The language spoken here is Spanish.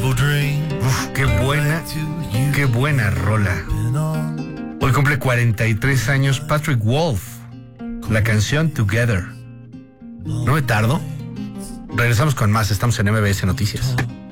Uf, qué buena rola. Hoy cumple 43 años Patrick Wolf. La canción Together. ¿No me tardo? Regresamos con más, estamos en MBS Noticias.